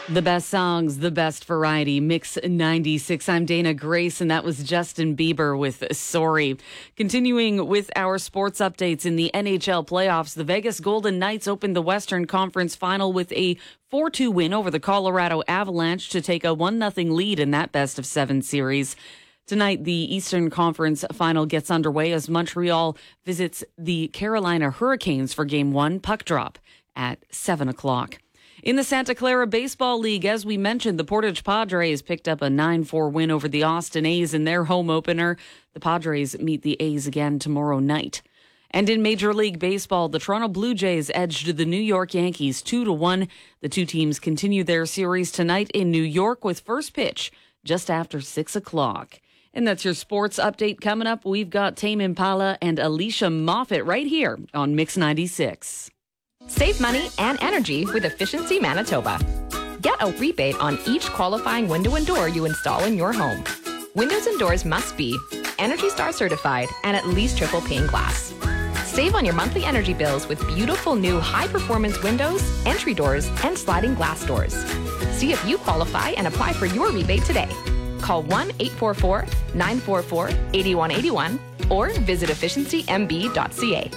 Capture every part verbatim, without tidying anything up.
The best songs, the best variety, Mix ninety-six. I'm Dana Grace, and that was Justin Bieber with Sorry. Continuing with our sports updates in the N H L playoffs, the Vegas Golden Knights opened the Western Conference Final with a four two win over the Colorado Avalanche to take a one nothing lead in that best of seven series. Tonight, the Eastern Conference Final gets underway as Montreal visits the Carolina Hurricanes for Game one puck drop at seven o'clock. In the Santa Clara Baseball League, as we mentioned, the Portage Padres picked up a nine four win over the Austin A's in their home opener. The Padres meet the A's again tomorrow night. And in Major League Baseball, the Toronto Blue Jays edged the New York Yankees two to one. The two teams continue their series tonight in New York with first pitch just after six o'clock. And that's your sports update. Coming up, we've got Tame Impala and Alicia Moffat right here on Mix ninety-six. Save money and energy with Efficiency Manitoba. Get a rebate on each qualifying window and door you install in your home. Windows and doors must be Energy Star certified and at least triple pane glass. Save on your monthly energy bills with beautiful new high-performance windows, entry doors, and sliding glass doors. See if you qualify and apply for your rebate today. Call one eight four four, nine four four, eight one eight one or visit efficiency m b dot c a.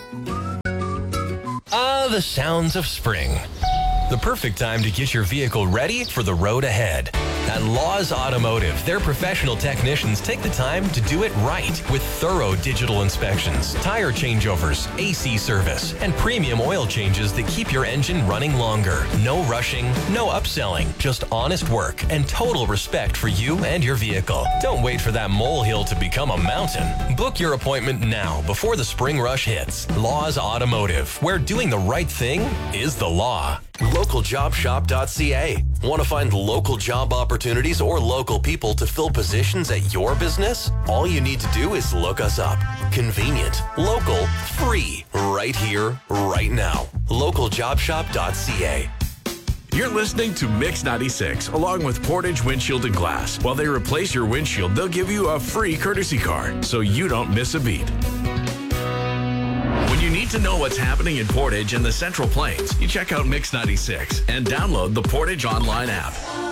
Ah, the sounds of spring. The perfect time to get your vehicle ready for the road ahead. At Laws Automotive, their professional technicians take the time to do it right with thorough digital inspections, tire changeovers, A C service, and premium oil changes that keep your engine running longer. No rushing, no upselling, just honest work and total respect for you and your vehicle. Don't wait for that molehill to become a mountain. Book your appointment now before the spring rush hits. Laws Automotive, where doing the right thing is the law. local job shop dot c a. Want to find local job opportunities or local people to fill positions at your business? All you need to do is look us up. Convenient, local, free, right here, right now. local job shop dot c a. You're listening to Mix ninety-six along with Portage Windshield and Glass. While they replace your windshield, they'll give you a free courtesy car so you don't miss a beat. When you need to know what's happening in Portage and the Central Plains, you check out Mix ninety-six and download the Portage online app.